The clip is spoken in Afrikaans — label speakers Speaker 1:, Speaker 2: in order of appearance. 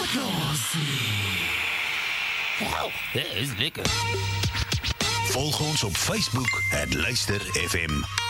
Speaker 1: Wauw, dat is lekker.
Speaker 2: Volg ons op Facebook, het Luister FM.